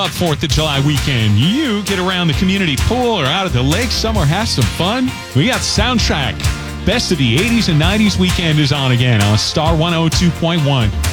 4th of July weekend. You get around the community pool or out at the lake somewhere, have some fun. We got Soundtrack. Best of the 80s and 90s weekend is on again on Star 102.1.